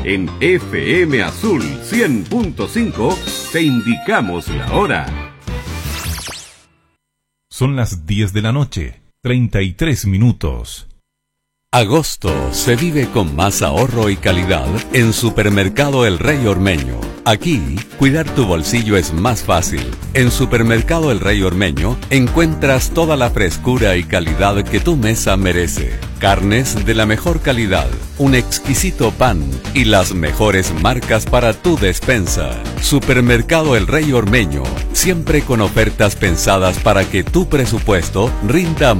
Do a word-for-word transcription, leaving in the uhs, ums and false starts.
En F M Azul cien punto cinco te indicamos la hora. Son las diez de la noche, treinta y tres minutos. Agosto se vive con más ahorro y calidad en Supermercado El Rey Ormeño. Aquí, cuidar tu bolsillo es más fácil. En Supermercado El Rey Ormeño encuentras toda la frescura y calidad que tu mesa merece. Carnes de la mejor calidad, un exquisito pan y las mejores marcas para tu despensa. Supermercado El Rey Ormeño, siempre con ofertas pensadas para que tu presupuesto rinda